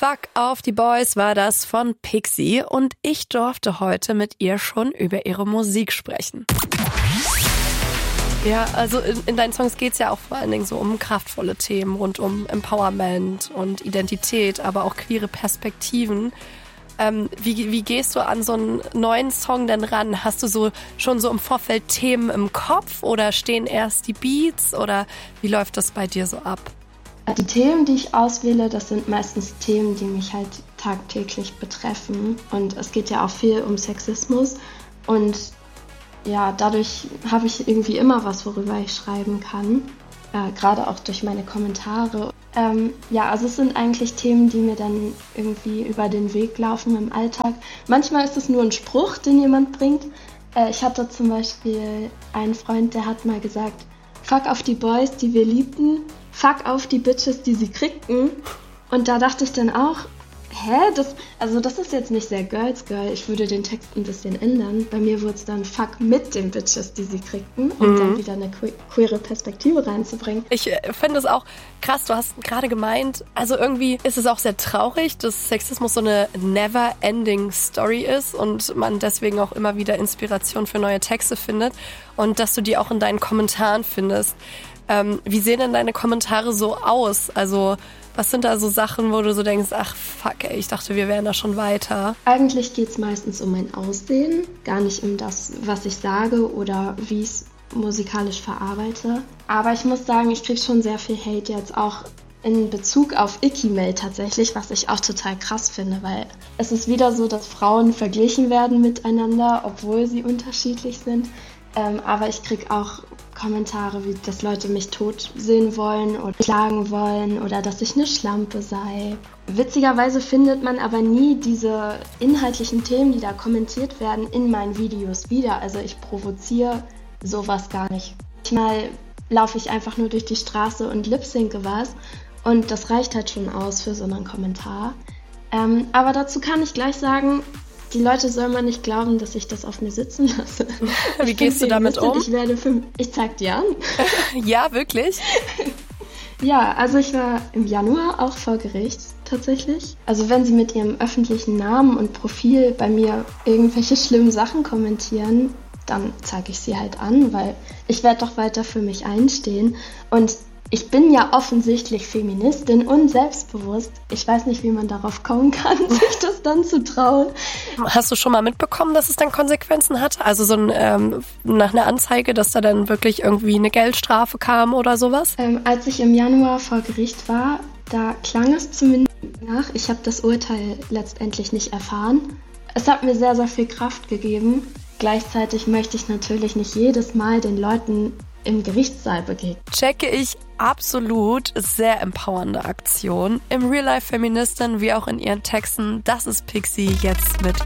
Fuck auf die Boys war das von Pixie und ich durfte heute mit ihr schon über ihre Musik sprechen. Ja, also in deinen Songs geht's ja auch vor allen Dingen so um kraftvolle Themen rund um Empowerment und Identität, aber auch queere Perspektiven. Wie gehst du an so einen neuen Song denn ran? Hast du schon so im Vorfeld Themen im Kopf oder stehen erst die Beats oder wie läuft das bei dir so ab? Die Themen, die ich auswähle, das sind meistens Themen, die mich halt tagtäglich betreffen. Und es geht ja auch viel um Sexismus. Und ja, dadurch habe ich irgendwie immer was, worüber ich schreiben kann. Gerade auch durch meine Kommentare. Also es sind eigentlich Themen, die mir dann irgendwie über den Weg laufen im Alltag. Manchmal ist es nur ein Spruch, den jemand bringt. Ich hatte zum Beispiel einen Freund, der hat mal gesagt, fuck auf die Boys, die wir liebten. Fuck auf die Bitches, die sie kriegten. Und da dachte ich dann auch, das ist jetzt nicht sehr Girls Girl. Ich würde den Text ein bisschen ändern. Bei mir wurde es dann Fuck mit den Bitches, die sie kriegten. Und dann wieder eine queere Perspektive reinzubringen. Ich finde es auch krass, du hast gerade gemeint, also irgendwie ist es auch sehr traurig, dass Sexismus so eine never-ending Story ist und man deswegen auch immer wieder Inspiration für neue Texte findet und dass du die auch in deinen Kommentaren findest. Wie sehen denn deine Kommentare so aus? Also was sind da so Sachen, wo du so denkst, ach fuck ey, ich dachte, wir wären da schon weiter? Eigentlich geht es meistens um mein Aussehen, gar nicht um das, was ich sage oder wie ich es musikalisch verarbeite. Aber ich muss sagen, ich kriege schon sehr viel Hate jetzt auch in Bezug auf Icky-Mail tatsächlich, was ich auch total krass finde, weil es ist wieder so, dass Frauen verglichen werden miteinander, obwohl sie unterschiedlich sind. Aber ich kriege auch Kommentare, wie dass Leute mich tot sehen wollen oder schlagen wollen oder dass ich eine Schlampe sei. Witzigerweise findet man aber nie diese inhaltlichen Themen, die da kommentiert werden, in meinen Videos wieder. Also ich provoziere sowas gar nicht. Manchmal laufe ich einfach nur durch die Straße und lip-synke was und das reicht halt schon aus für so einen Kommentar. Aber dazu kann ich gleich sagen, die Leute sollen mal nicht glauben, dass ich das auf mir sitzen lasse. Wie gehst du damit um? Ich zeig dir an. Ja, wirklich? Ja, also ich war im Januar auch vor Gericht tatsächlich. Also wenn sie mit ihrem öffentlichen Namen und Profil bei mir irgendwelche schlimmen Sachen kommentieren, dann zeige ich sie halt an, weil ich werde doch weiter für mich einstehen. Und ich bin ja offensichtlich Feministin und selbstbewusst. Ich weiß nicht, wie man darauf kommen kann, sich das dann zu trauen. Hast du schon mal mitbekommen, dass es dann Konsequenzen hatte? Also so nach einer Anzeige, dass da dann wirklich irgendwie eine Geldstrafe kam oder sowas? Als ich im Januar vor Gericht war, da klang es zumindest nach. Ich habe das Urteil letztendlich nicht erfahren. Es hat mir sehr, sehr viel Kraft gegeben. Gleichzeitig möchte ich natürlich nicht jedes Mal den Leuten im Gerichtssaal begegnen. Checke ich absolut, sehr empowernde Aktion. Im Real-Life-Feministin wie auch in ihren Texten, das ist Pixie jetzt mit